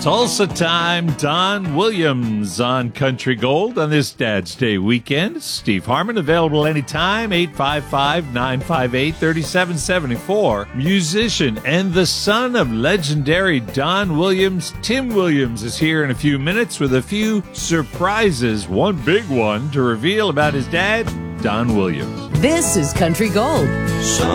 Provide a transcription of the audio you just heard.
Tulsa time, Don Williams on Country Gold on this Dad's Day weekend. Steve Harmon available anytime, 855-958-3774. Musician and the son of legendary Don Williams, Tim Williams, is here in a few minutes with a few surprises. One big one to reveal about his dad, Don Williams. This is Country Gold.